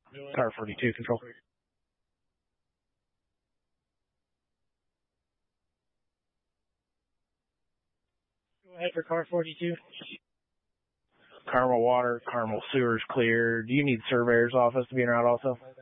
Car 42, control. Go ahead for car 42. Carmel water, Carmel sewers clear. Do you need surveyor's office to be en route also?